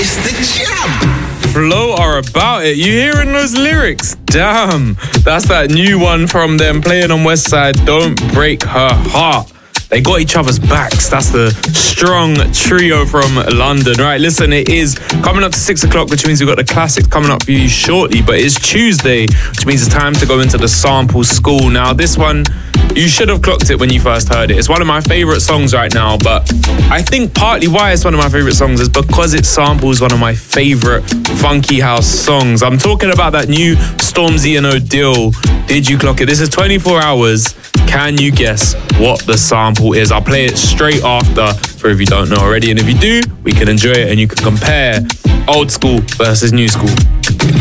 It's the jam. Flo are about it. You hearing those lyrics? Damn. That's that new one from them playing on Westside. Don't break her heart. They got each other's backs. That's the strong trio from London. Right, listen, it is coming up to 6 o'clock, which means we've got the classics coming up for you shortly. But it's Tuesday, which means it's time to go into the sample school. Now, this one, you should have clocked it when you first heard it. It's one of my favorite songs right now, but I think partly why it's one of my favorite songs is because it samples one of my favorite funky house songs. I'm talking about that new Stormzy and O'Dill, Did You Clock It? This is 24 Hours. Can you guess what the sample is? I'll play it straight after for if you don't know already. And if you do, we can enjoy it and you can compare old school versus new school.